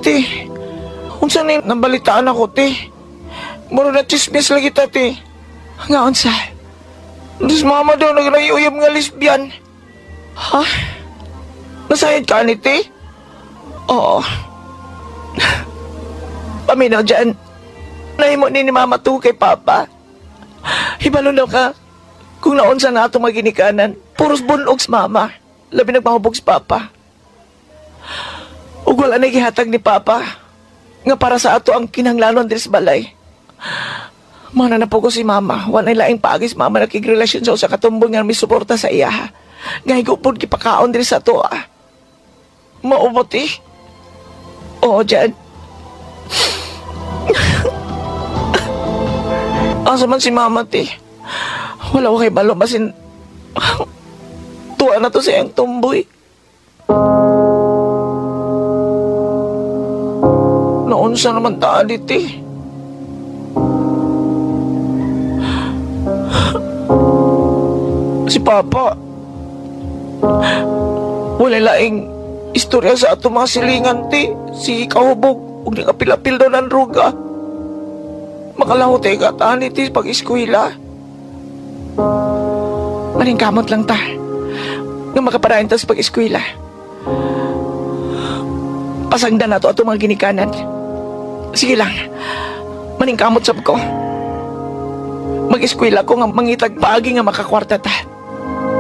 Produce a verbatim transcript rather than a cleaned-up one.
Te, unsa ni nabalitaan ako, te? Muro na chismis lagi ta, te. Nga unsa? Dus mama daw nagrayuyab nga lesbian. Ha? Nasayad ka ni, te? Oo. Paminaw dyan. Nahimo ni ni mama to kay papa. Hibalo daw ka. Kung naunsa na ato maginikanan, puros bunog sa mama. Labi nagmahubog sa papa. Ug wala na gihatag ni papa. Nga para sa ato ang kinahanglanon diri sa balay. Mana na po ko si mama. Wala na laing paagis mama nakigrelasyon sa usa ka tumbong nga may suporta sa iya. Gahigo pod gipakaon diri sa ato ah. Maubot eh. Oo, dyan. Asa man si mama, te. Wala ko kay balo, basin... Tuwa na to sa iyang tumboy. Naunsa naman taali, te. Si Papa. Wala laing istorya sa ato mga silingan, te. Si Kahubog, huwag na kapilapil daw ng ruga. Makalaho tayo kataan iti pag-eskwela. Maningkamot lang ta. Nga makaparayan ta sa pag-eskwela. Pasagda na to ato mga ginikanan. Sige lang. Maningkamot sab ko. Mag-eskwela ko nga mangitag paagi nga makakwarta ta.